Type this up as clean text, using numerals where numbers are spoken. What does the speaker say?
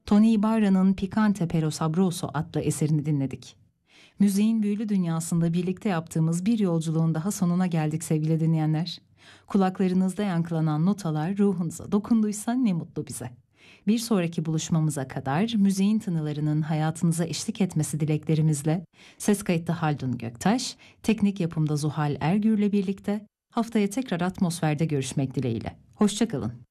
Tony Ibarra'nın Picante Pero Sabroso adlı eserini dinledik. Müziğin büyülü dünyasında birlikte yaptığımız bir yolculuğun daha sonuna geldik sevgili dinleyenler. Kulaklarınızda yankılanan notalar ruhunuza dokunduysa ne mutlu bize. Bir sonraki buluşmamıza kadar müziğin tınılarının hayatınıza eşlik etmesi dileklerimizle ses kayıtta Haldun Göktaş, teknik yapımda Zuhal Ergür'le birlikte haftaya tekrar atmosferde görüşmek dileğiyle. Hoşça kalın.